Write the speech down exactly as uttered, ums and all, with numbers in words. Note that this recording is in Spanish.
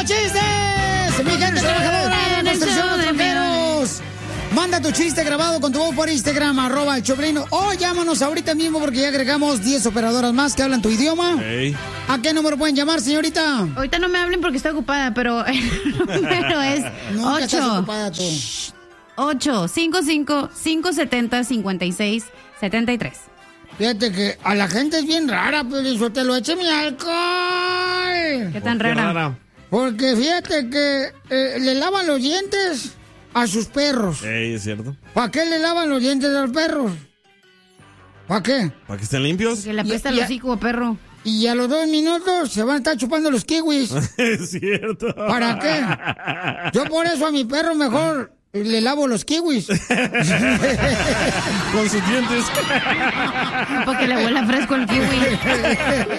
chistes! ¡Mexicanos trabajadores! ¡Construcción de tromperos! Manda tu chiste grabado con tu voz por Instagram, arroba el Choplino. O llámanos ahorita mismo porque ya agregamos diez operadoras más que hablan tu idioma. Hey. ¿A qué número pueden llamar, señorita? Ahorita no me hablen porque estoy ocupada, pero el número es Nunca estás ocho ocupada tú. ocho cinco cinco cinco siete cero cinco seis siete tres. Fíjate que a la gente es bien rara, pero eso te lo eche mi alcohol. ¿Qué tan rara? rara? Porque fíjate que eh, le lavan los dientes a sus perros. Ey, es cierto. ¿Para qué le lavan los dientes a los perros? ¿Para qué? ¿Para que estén limpios? Que le apesta el Ya- hocico, perro. Y a los dos minutos se van a estar chupando los kiwis. Es cierto. ¿Para qué? Yo por eso a mi perro mejor le lavo los kiwis. Con sus dientes. Para que le huela fresco el kiwi.